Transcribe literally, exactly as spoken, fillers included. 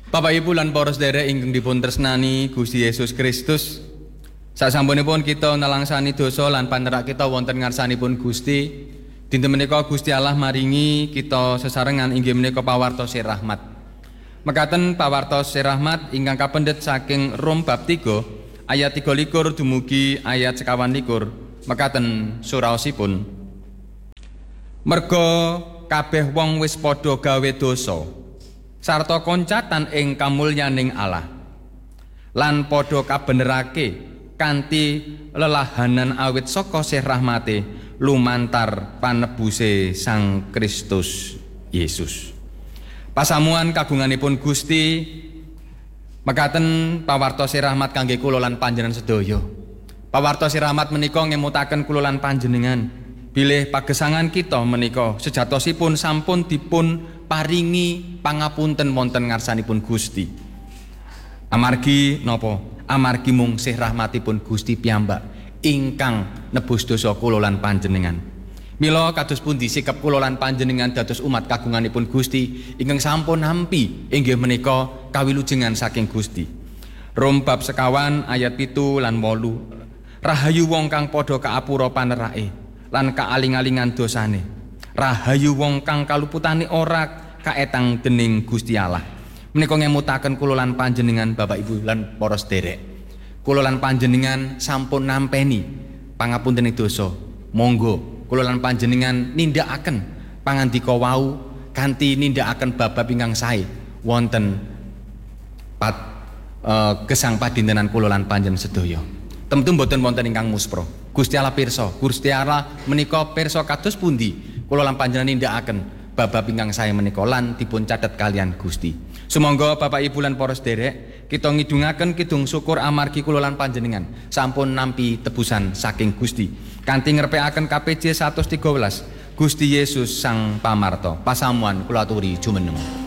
Bapak Ibu lan para sedherek ingkang dipun tresnani Gusti Yesus Kristus, sasampunipun kita nelangsani dosa lan panerak kita wonten ngarsanipun Gusti, dinten menika Gusti Allah maringi kita sesarengan inggih menika pawartos rahmat. Mekaten pawartos rahmat ingkang kapendhet saking Rom bab tiga ayat tiga likur dumugi ayat sekawan likur. Mekaten suraosipun. Merga kabeh wong wis padha gawe dosa sarta koncatan ing kamulyaning Allah lan padha kabenerake kanthi lelahanan awit saka sih rahmate lumantar panebuse Sang Kristus Yesus. Pasamuan kagunganipun Gusti mekaten pawartos rahmat kangge kula lan panjenengan sedaya. Pawartos rahmat menika ngemutaken kula lan panjenengan bilih pagesangan kita menika sejatosipun sampun dipun paringi pangapunten wonten ngarsanipun Gusti. Amargi napa? Amargi mung sih rahmatipun Gusti piyambak ingkang nebus dosa kula lan panjenengan. Mila kados pundi sikep kula lan panjenengan dados umat kagunganipun Gusti ingkang sampun nampi inggih menika kawilujengan saking Gusti. Rom bab sekawan ayat pitu lan wolu. Rahayu wong kang padha kaapura panerake lan kaaling-alingan dosane. Rahayu wong kang kaluputane ora kaetang dening Gusti Allah. Menika ngemutaken kula lan panjenengan Bapak Ibu lan para sedherek. Kula lan panjenengan sampun nampeni pangapuntening dosa. Monggo kula lan panjenengan nindakaken pangandika wau kanthi nindakaken bab-bab ingkang sae wonten pat uh, gesang padintenan kula lan panjenengan sedaya. Temtu mboten wonten ingkang muspra. Gusti Allah pirsa, Gusti Allah menika pirsa kados pundi kula lan panjenengan nindakaken bab-bab ingkang sae menika lan dipun catet kalian Gusti. Sumangga Bapak Ibu lan para sedherek kita ngidungaken kidung syukur amargi kula lan panjenengan sampun nampi tebusan saking Gusti. Kanthi ngrepekaken K P J seratus tiga belas Gusti Yesus Sang Pamarta. Pasamuan kula aturi jumeneng.